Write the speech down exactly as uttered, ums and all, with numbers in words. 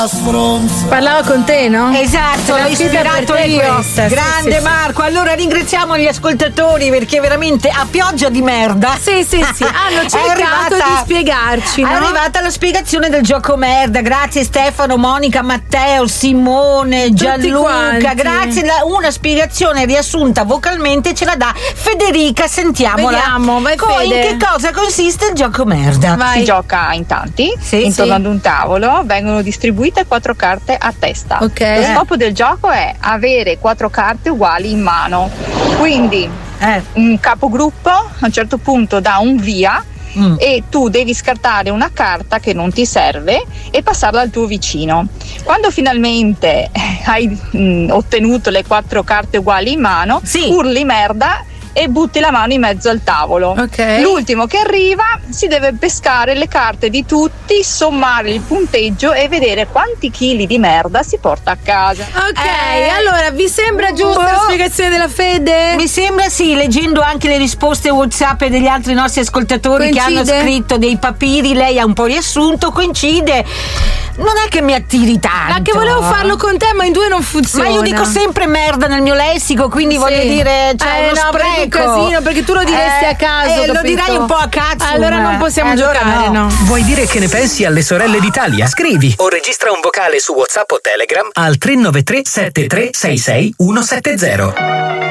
Parlava con te, no? Esatto, l'ho ispirato io. Questa, Grande sì, sì, Marco. Allora ringraziamo gli ascoltatori perché veramente a pioggia di merda. Sì, sì, sì. Hanno cercato arrivata, di spiegarci, no? È arrivata la spiegazione del gioco merda. Grazie Stefano, Monica, Matteo, Simone, Gianluca. Quanti. Grazie. La, una spiegazione riassunta vocalmente ce la dà Federica. Sentiamola. Vediamo, vai Co- Fede. in che cosa consiste il gioco merda? Vai. Si gioca in tanti, Sì, intorno sì. ad un tavolo, vengono distribuite quattro carte a testa. Ok. Lo scopo del gioco è avere quattro carte uguali in mano. Quindi Eh. un capogruppo a un certo punto dà un via Mm. e tu devi scartare una carta che non ti serve e passarla al tuo vicino. Quando finalmente hai mh, ottenuto le quattro carte uguali in mano, Sì. urli merda e butti la mano in mezzo al tavolo. Ok. L'ultimo che arriva si deve pescare le carte di tutti, sommare il punteggio e vedere quanti chili di merda si porta a casa. Ok, Eh. allora vi sembra giusta Oh. la spiegazione della Fede? Mi sembra sì, leggendo anche le risposte WhatsApp degli altri nostri ascoltatori che hanno Coincide? scritto dei papiri, lei ha un po' riassunto, coincide. Non è che mi attiri tanto. Anche volevo farlo con te, ma in due non funziona. Ma io dico sempre merda nel mio lessico, quindi Sì. voglio dire, c'è Eh, uno no, perché è un spreco. casino, perché tu lo diresti Eh, a caso, eh, lo capito? direi un po' a cazzo. Allora non possiamo Allora giocare, no. Vuoi dire che ne pensi alle sorelle d'Italia? Scrivi o registra un vocale su WhatsApp o Telegram al tre nove tre sette tre sei sei uno sette zero.